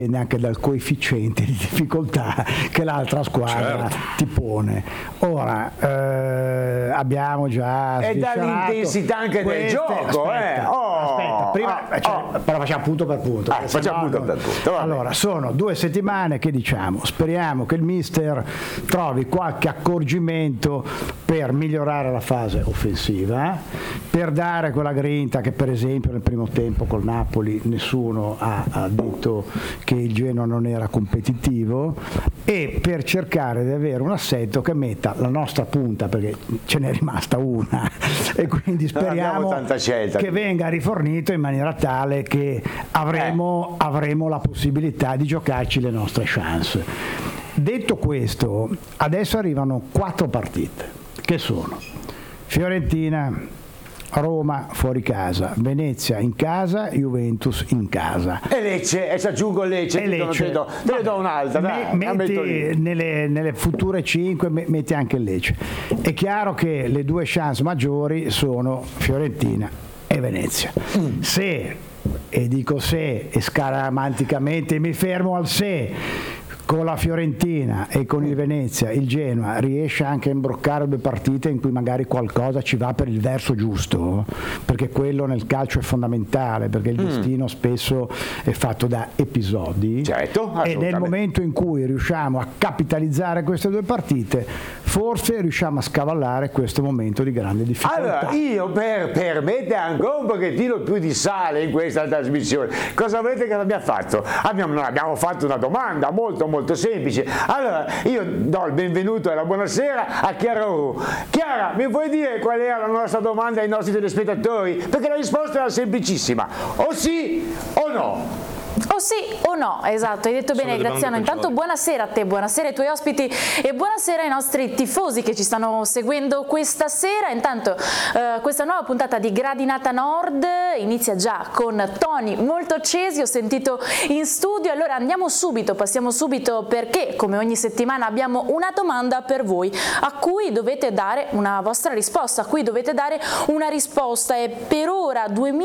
anche dal coefficiente di difficoltà che l'altra squadra ti pone. Ora abbiamo già e dall'intensità anche del gioco. Aspetta, prima però facciamo punto per punto. Facciamo punto per punto. Allora, sono 2 settimane che diciamo, speriamo che il mister trovi qualche accorgimento per migliorare la fase offensiva, per dare quella grinta che per esempio nel primo tempo col Napoli nessuno ha detto che il Genoa non era competitivo, e per cercare di avere un assetto che metta la nostra punta, perché ce n'è rimasta una e quindi speriamo che venga rifornito in maniera tale che avremo la possibilità di giocarci le nostre chance. Detto questo, adesso arrivano 4 partite che sono Fiorentina, Roma fuori casa, Venezia in casa, Juventus in casa. E Lecce, e ci aggiungo Lecce, te ne do un'altra. Metti nelle future 5, metti anche Lecce. È chiaro che le 2 chance maggiori sono Fiorentina e Venezia. Se, e dico se, e scaramanticamente mi fermo al se, con la Fiorentina e con il Venezia il Genoa riesce anche a imbroccare 2 partite in cui magari qualcosa ci va per il verso giusto, perché quello nel calcio è fondamentale, perché il destino spesso è fatto da episodi, e nel momento in cui riusciamo a capitalizzare queste 2 partite forse riusciamo a scavallare questo momento di grande difficoltà. Allora io per mettere ancora un pochettino più di sale in questa trasmissione, cosa volete che abbiamo fatto? Abbiamo fatto una domanda molto semplice. Allora io do il benvenuto e la buonasera a Chiara Ru. Chiara, mi puoi dire qual era la nostra domanda ai nostri telespettatori? Perché la risposta era semplicissima: o sì o no. O sì o no, esatto, hai detto bene Graziano. Intanto buonasera a te, buonasera ai tuoi ospiti e buonasera ai nostri tifosi che ci stanno seguendo questa sera. Intanto questa nuova puntata di Gradinata Nord inizia già con toni molto accesi, ho sentito in studio. Allora passiamo subito, perché come ogni settimana abbiamo una domanda per voi a cui dovete dare una vostra risposta, e per ora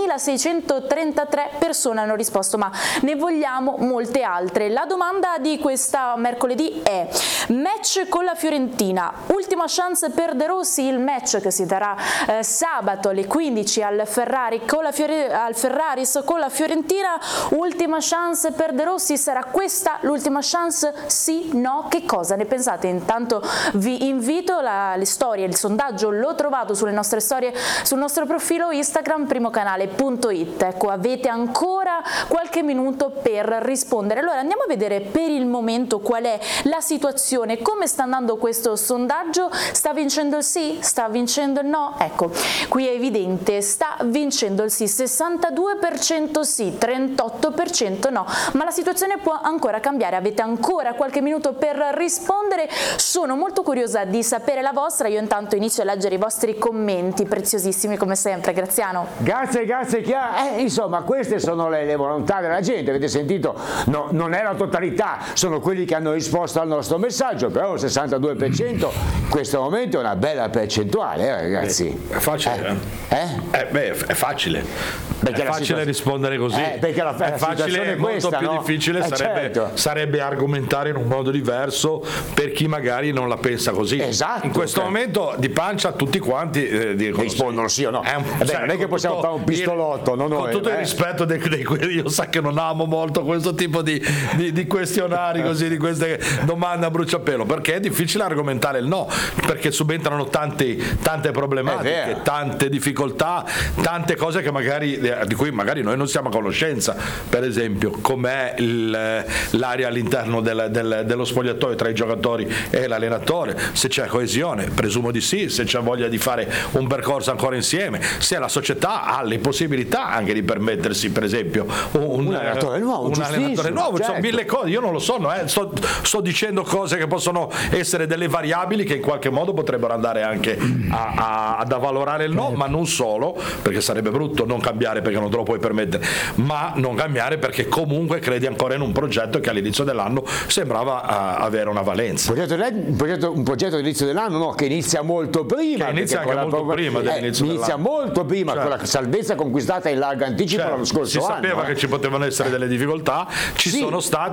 2633 persone hanno risposto, ma ne vogliamo molte altre. La domanda di questa mercoledì è: match con la Fiorentina, ultima chance per De Rossi, il match che si darà sabato alle 15 al Ferraris con la Fiorentina, ultima chance per De Rossi, sarà questa l'ultima chance? Sì, no, che cosa ne pensate? Intanto vi invito, le storie, il sondaggio l'ho trovato sulle nostre storie sul nostro profilo Instagram primocanale.it. ecco, avete ancora qualche minuto per rispondere. Allora andiamo a vedere per il momento qual è la situazione, come sta andando questo sondaggio. Sta vincendo il sì? Sta vincendo il no? Ecco, qui è evidente, sta vincendo il sì, 62% sì, 38% no, ma la situazione può ancora cambiare, avete ancora qualche minuto per rispondere. Sono molto curiosa di sapere la vostra, io intanto inizio a leggere i vostri commenti preziosissimi come sempre. Graziano. Grazie Chiara. Insomma, queste sono le volontà della gente, avete sentito? No, non è la totalità, sono quelli che hanno risposto al nostro messaggio, però il 62% in questo momento è una bella percentuale, ragazzi. È facile. È facile. Perché è facile rispondere così. Perché la è facile, è molto questa, più difficile sarebbe argomentare in un modo diverso per chi magari non la pensa così. Esatto. In questo momento di pancia tutti quanti rispondono sì o no. Non è che possiamo fare un pistolotto, con tutto il rispetto dei io so che non amo molto questo tipo di questionari così, di queste domande a bruciapelo, perché è difficile argomentare il no, perché subentrano tante problematiche, tante difficoltà, tante cose che di cui magari noi non siamo a conoscenza, per esempio com'è l'area all'interno dello spogliatoio tra i giocatori e l'allenatore, se c'è coesione, presumo di sì, se c'è voglia di fare un percorso ancora insieme, se la società ha le possibilità anche di permettersi per esempio un allenatore nuovo, certo. Mille cose, io non lo so, sto dicendo cose che possono essere delle variabili che in qualche modo potrebbero andare anche ad avvalorare il no, ma non solo, perché sarebbe brutto non cambiare perché non te lo puoi permettere, ma non cambiare perché comunque credi ancora in un progetto che all'inizio dell'anno sembrava avere una valenza. Un progetto all'inizio dell'anno che inizia molto prima, inizia molto prima con la salvezza conquistata in largo anticipo l'anno scorso anno. Si sapeva che ci potevano essere delle difficoltà, ci sono state,